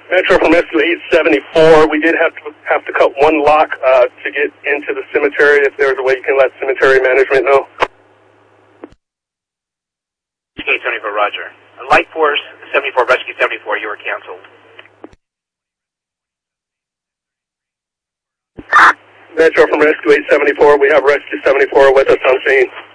Metro from Rescue 874. We did have to cut one lock to get into the cemetery. If there's a way you can let cemetery management know. 874, Roger. Light Force 74, Rescue 74, you were canceled. Metro from Rescue 874. We have Rescue 74 with us on scene.